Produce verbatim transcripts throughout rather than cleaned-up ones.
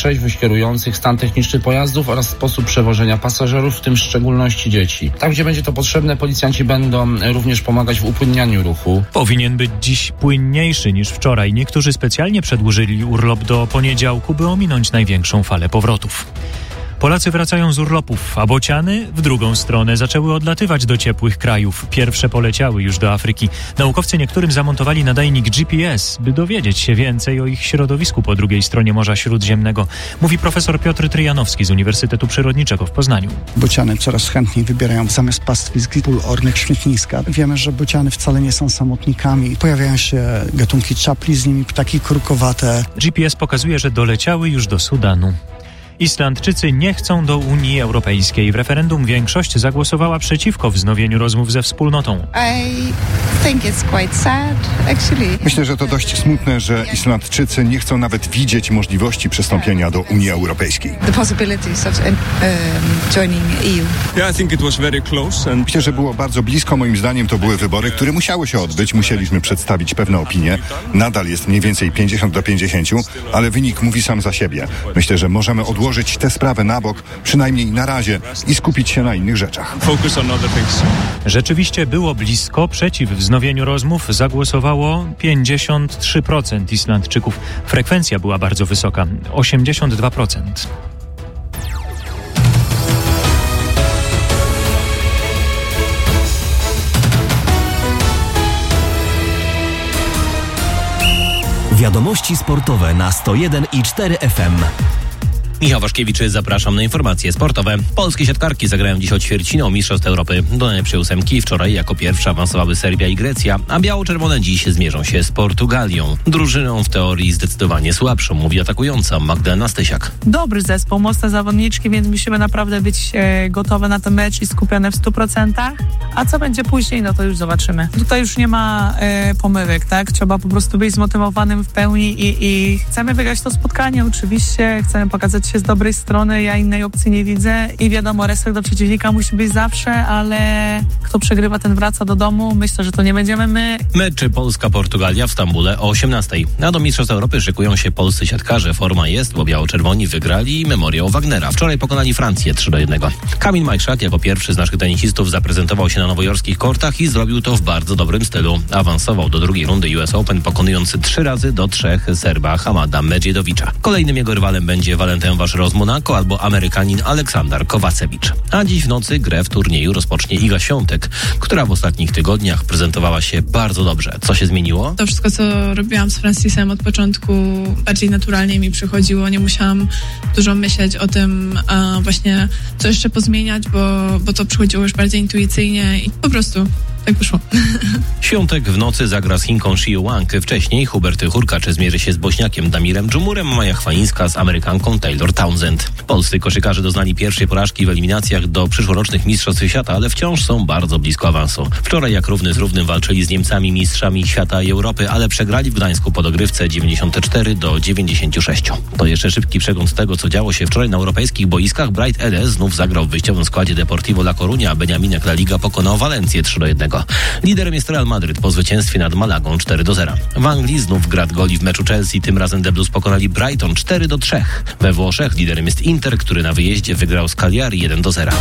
trzeźwość kierujących, stan techniczny pojazdów oraz sposób przewożenia pasażerów, w tym w szczególności dzieci. Tam, gdzie będzie to potrzebne, policjanci będą również pomagać w upłynnianiu ruchu. Powinien być dziś płynniejszy niż wczoraj. Niektórzy specjalnie przedłużyli urlop do poniedziałku, by ominąć największą falę powrotów. Polacy wracają z urlopów, a bociany w drugą stronę zaczęły odlatywać do ciepłych krajów. Pierwsze poleciały już do Afryki. Naukowcy niektórym zamontowali nadajnik G P S, by dowiedzieć się więcej o ich środowisku po drugiej stronie Morza Śródziemnego, mówi profesor Piotr Tryjanowski z Uniwersytetu Przyrodniczego w Poznaniu. Bociany coraz chętniej wybierają zamiast pastwisk pól ornych śmietniska. Wiemy, że bociany wcale nie są samotnikami. Pojawiają się gatunki czapli, z nimi ptaki kurkowate. G P S pokazuje, że doleciały już do Sudanu. Islandczycy nie chcą do Unii Europejskiej. W referendum większość zagłosowała przeciwko wznowieniu rozmów ze wspólnotą. Myślę, że to dość smutne, że Islandczycy nie chcą nawet widzieć możliwości przystąpienia do Unii Europejskiej. Myślę, że było bardzo blisko. Moim zdaniem to były wybory, które musiały się odbyć. Musieliśmy przedstawić pewne opinie. Nadal jest mniej więcej pięćdziesiąt do pięćdziesięciu, ale wynik mówi sam za siebie. Myślę, że możemy odłożyć odłożyć tę sprawę na bok, przynajmniej na razie, i skupić się na innych rzeczach. Rzeczywiście było blisko. Przeciw wznowieniu rozmów zagłosowało pięćdziesiąt trzy procent Islandczyków. Frekwencja była bardzo wysoka, osiemdziesiąt dwa procent. Wiadomości sportowe na sto jeden i cztery F M. Michał Waszkiewicz, zapraszam na informacje sportowe. Polskie siatkarki zagrają dziś ćwierćfinał Mistrzostw Europy. Do najlepszej ósemki wczoraj jako pierwsze awansowały Serbia i Grecja, a biało-czerwone dziś zmierzą się z Portugalią. Drużyną w teorii zdecydowanie słabszą, mówi atakująca Magdalena Stysiak. Dobry zespół, mocne zawodniczki, więc musimy naprawdę być e, gotowe na ten mecz i skupione w stu procentach. A co będzie później, no to już zobaczymy. Tutaj już nie ma e, pomyłek, tak? Trzeba po prostu być zmotywowanym w pełni i, i chcemy wygrać to spotkanie oczywiście, chcemy pokazać się z dobrej strony, ja innej opcji nie widzę i wiadomo, respekt do przeciwnika musi być zawsze, ale kto przegrywa, ten wraca do domu. Myślę, że to nie będziemy my. Mecz Polska-Portugalia w Stambule o osiemnastej. A do Mistrzostw Europy szykują się polscy siatkarze. Forma jest, bo biało-czerwoni wygrali Memoriał Wagnera. Wczoraj pokonali Francję trzy do jednego. Kamil Majszak jako pierwszy z naszych tenisistów zaprezentował się na nowojorskich kortach i zrobił to w bardzo dobrym stylu. Awansował do drugiej rundy U S Open, pokonując trzy razy do trzech Serba Hamada Medwiedowicza. Kolejnym jego rywalem będzie Valentin Vacheron z Monako albo Amerykanin Aleksander Kowacewicz. A dziś w nocy grę w turnieju rozpocznie Iga Świątek, która w ostatnich tygodniach prezentowała się bardzo dobrze. Co się zmieniło? To wszystko, co robiłam z Francisem od początku, bardziej naturalnie mi przychodziło. Nie musiałam dużo myśleć o tym a właśnie, co jeszcze pozmieniać, bo, bo to przychodziło już bardziej intuicyjnie i po prostu tak wyszło. Świątek w nocy zagra z Chinką Shiyu Wang. Wcześniej Hubert Hurkacz zmierzy się z Bośniakiem Damirem Dżumurem, Maja Chwalińska z Amerykanką Taylor Townsend. Polscy koszykarze doznali pierwszej porażki w eliminacjach do przyszłorocznych Mistrzostw Świata, ale wciąż są bardzo blisko awansu. Wczoraj jak równy z równym walczyli z Niemcami, mistrzami świata i Europy, ale przegrali w Gdańsku po dogrywce dziewięćdziesiąt cztery do dziewięćdziesięciu sześciu. To jeszcze szybki przegląd tego, co działo się wczoraj na europejskich boiskach. Bright Edes znów zagrał w wyjściowym składzie Deportivo La Coruña, a Beniaminek La Liga pokonał Walencję trzy do jednego. Liderem jest Real Madryt po zwycięstwie nad Malagą cztery do zera. W Anglii znów grad goli w meczu Chelsea, tym razem The Blues pokonali Brighton cztery do trzech. We Włoszech liderem jest Inter, który na wyjeździe wygrał z Cagliari jeden do zera.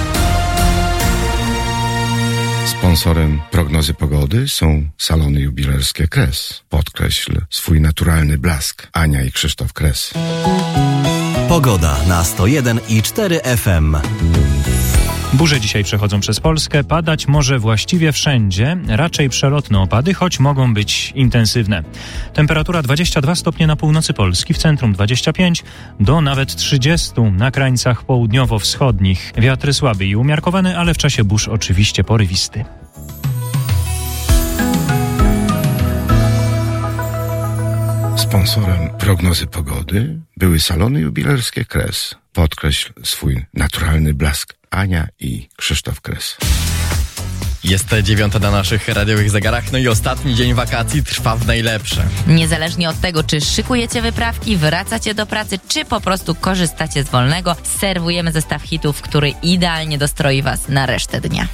Sponsorem prognozy pogody są salony jubilerskie Kres. Podkreśl swój naturalny blask. Ania i Krzysztof Kres. Pogoda na sto jeden i cztery F M. Burze dzisiaj przechodzą przez Polskę, padać może właściwie wszędzie, raczej przelotne opady, choć mogą być intensywne. Temperatura dwadzieścia dwa stopnie na północy Polski, w centrum dwadzieścia pięć do nawet trzydzieści na krańcach południowo-wschodnich. Wiatry słaby i umiarkowany, ale w czasie burz oczywiście porywisty. Sponsorem prognozy pogody były salony jubilerskie Kres. Podkreśl swój naturalny blask. Ania i Krzysztof Kres. Jest dziewiąta na naszych radiowych zegarach, no i ostatni dzień wakacji trwa w najlepsze. Niezależnie od tego, czy szykujecie wyprawki, wracacie do pracy, czy po prostu korzystacie z wolnego, serwujemy zestaw hitów, który idealnie dostroi Was na resztę dnia.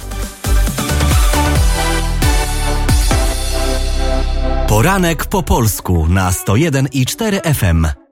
Poranek po polsku na sto jeden i cztery F M.